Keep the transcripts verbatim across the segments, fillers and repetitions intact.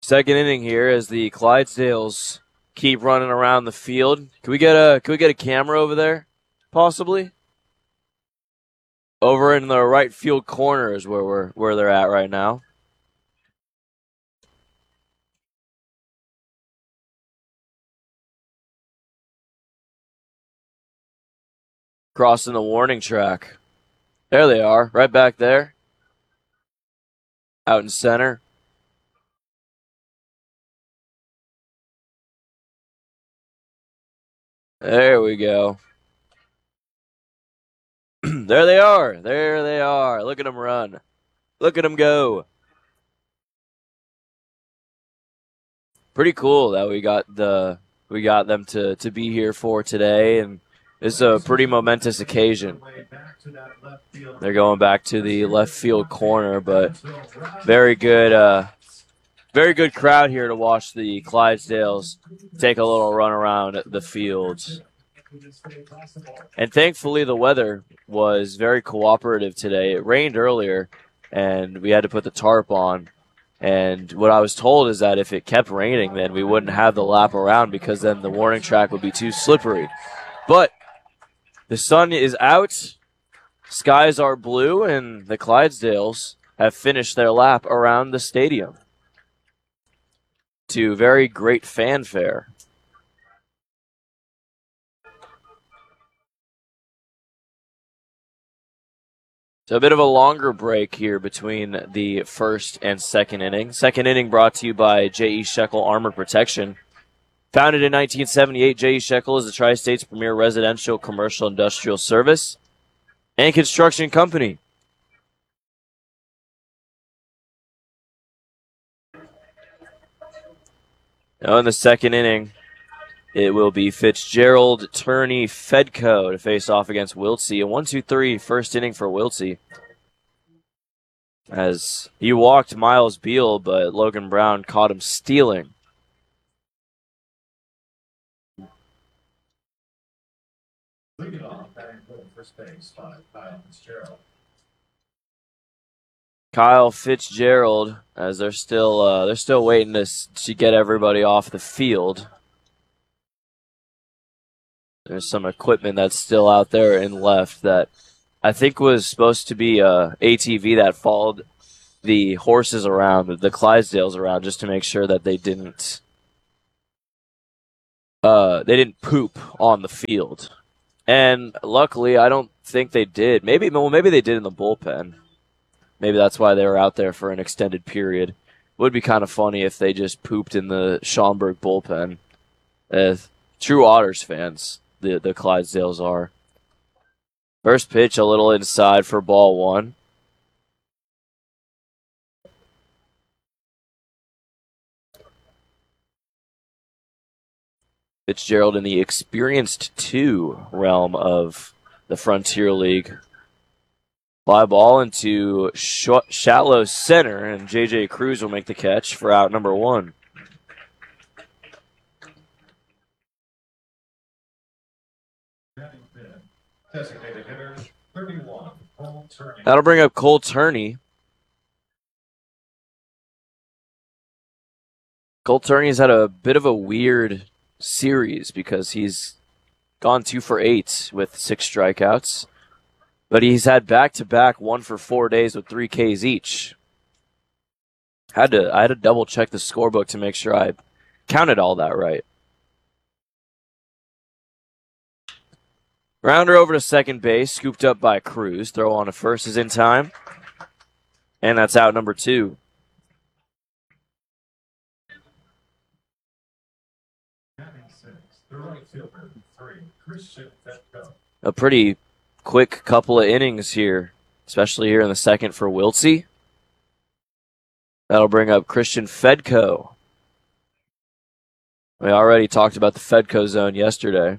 Second inning here as the Clydesdales keep running around the field. Can we get a can we get a camera over there? Possibly? Over in the right field corner is where we're where they're at right now. Crossing the warning track. There they are, right back there. Out in center. There we go. There they are. There they are. Look at them run. Look at them go. Pretty cool that we got the we got them to, to be here for today, and it's a pretty momentous occasion. They're going back to the left field corner, but very good uh, very good crowd here to watch the Clydesdales take a little run around the fields. And thankfully the weather was very cooperative today. It rained earlier, and we had to put the tarp on. And what I was told is that if it kept raining, then we wouldn't have the lap around because then the warning track would be too slippery. But the sun is out, skies are blue, and the Clydesdales have finished their lap around the stadium to very great fanfare. So a bit of a longer break here between the first and second inning. Second inning brought to you by J E. Shekel Armor Protection. Founded in nineteen seventy-eight, J E. Shekel is the Tri-State's premier residential, commercial, industrial service and construction company. Now in the second inning, it will be Fitzgerald, Turney, Fedco to face off against Wiltsey. A one two three first inning for Wiltsey. As he walked Miles Beal, but Logan Brown caught him stealing. Leading off, batting first base by Kyle Fitzgerald. Kyle Fitzgerald, as they're still uh, they're still waiting to to get everybody off the field. There's some equipment that's still out there in left that I think was supposed to be a A T V that followed the horses around, the Clydesdales around, just to make sure that they didn't uh, they didn't poop on the field. And luckily, I don't think they did. Maybe well, maybe they did in the bullpen. Maybe that's why they were out there for an extended period. It would be kind of funny if they just pooped in the Schaumburg bullpen. Uh, true Otters fans. The, the Clydesdales are. First pitch, a little inside for ball one. Fitzgerald in the experienced two realm of the Frontier League. Fly ball into sh- shallow center, and J J Cruz will make the catch for out number one. That'll bring up Cole Turney. Cole Turney's had a bit of a weird series because he's gone two for eight with six strikeouts, but he's had back-to-back one for four days with three Ks each. Had to I had to double check the scorebook to make sure I counted all that right. Rounder over to second base, scooped up by Cruz. Throw on to first is in time. And that's out number two. A pretty quick couple of innings here, especially here in the second for Wiltsey. That'll bring up Christian Fedco. We already talked about the Fedco zone yesterday.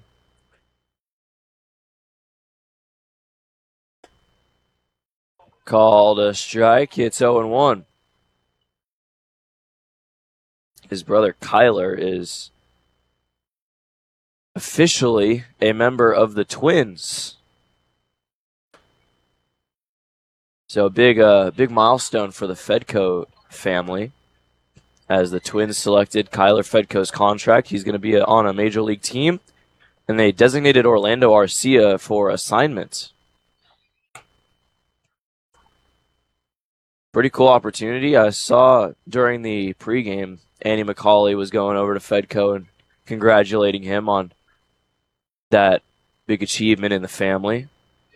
Called a strike. It's oh and one. His brother Kyler is officially a member of the Twins. So a big, uh, big milestone for the Fedco family. as the Twins selected Kyler Fedko's contract. He's going to be on a major league team, and they designated Orlando Arcia for assignment. Pretty cool opportunity. I saw during the pregame, Andy McCauley was going over to Fedko and congratulating him on that big achievement in the family.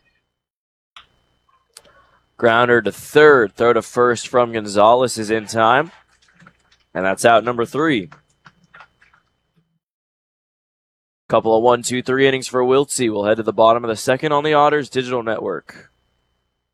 Grounder to third, throw to first from Gonzalez is in time, and that's out number three. Couple of one, two, three innings for Wiltsey. We'll head to the bottom of the second on the Otters Digital Network.